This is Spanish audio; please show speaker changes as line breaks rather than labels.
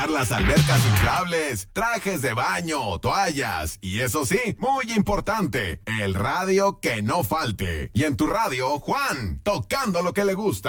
Las albercas inflables, trajes de baño, toallas y eso sí, muy importante, el radio que no falte. Y en tu radio, Juan, tocando lo que le gusta.